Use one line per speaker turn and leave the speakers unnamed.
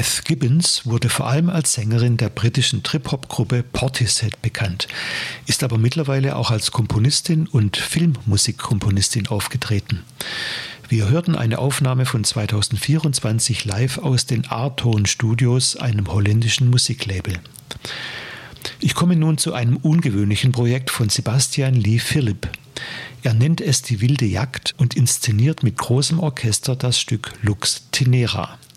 Beth Gibbons wurde vor allem als Sängerin der britischen Trip-Hop-Gruppe Portishead bekannt, ist aber mittlerweile auch als Komponistin und Filmmusikkomponistin aufgetreten. Wir hörten eine Aufnahme von 2024 live aus den Artone Studios, einem holländischen Musiklabel. Ich komme nun zu einem ungewöhnlichen Projekt von Sebastian Lee Philipp. Er nennt es die wilde Jagd und inszeniert mit großem Orchester das Stück Lux Tenera.